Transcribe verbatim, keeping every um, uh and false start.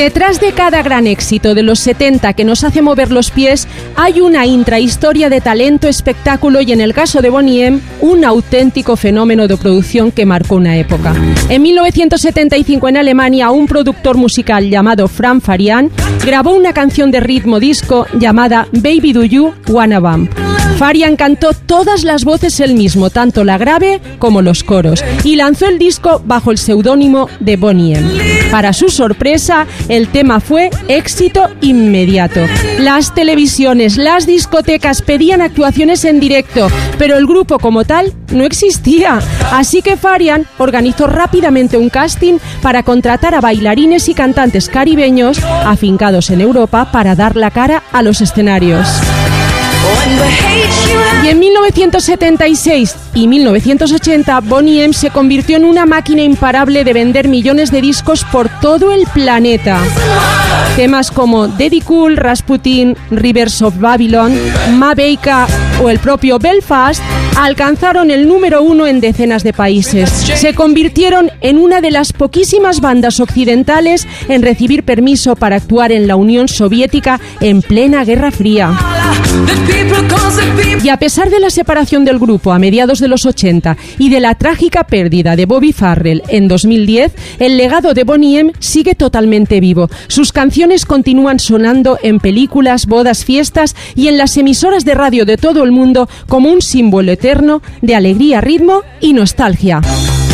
Detrás de cada gran éxito de los setenta que nos hace mover los pies, hay una intrahistoria de talento, espectáculo y, en el caso de Boney M, un auténtico fenómeno de producción que marcó una época. En mil novecientos setenta y cinco, en Alemania, un productor musical llamado Frank Farian grabó una canción de ritmo disco llamada Baby Do You Wanna Bump. Farian cantó todas las voces él mismo, tanto la grave como los coros, y lanzó el disco bajo el seudónimo de Boney M. Para su sorpresa, el tema fue éxito inmediato. Las televisiones, las discotecas pedían actuaciones en directo, pero el grupo como tal no existía. Así que Farian organizó rápidamente un casting para contratar a bailarines y cantantes caribeños afincados en Europa para dar la cara a los escenarios. Y en mil novecientos setenta y seis y mil novecientos ochenta, Boney M se convirtió en una máquina imparable de vender millones de discos por todo el planeta. Temas como Daddy Cool, Rasputin, Rivers of Babylon, Ma Baika o el propio Belfast alcanzaron el número uno en decenas de países. Se convirtieron en una de las poquísimas bandas occidentales en recibir permiso para actuar en la Unión Soviética en plena Guerra Fría. Y a pesar de la separación del grupo a mediados de los ochenta y de la trágica pérdida de Bobby Farrell en dos mil diez, el legado de Boney M sigue totalmente vivo. Sus canciones continúan sonando en películas, bodas, fiestas y en las emisoras de radio de todo el mundo como un símbolo eterno de alegría, ritmo y nostalgia.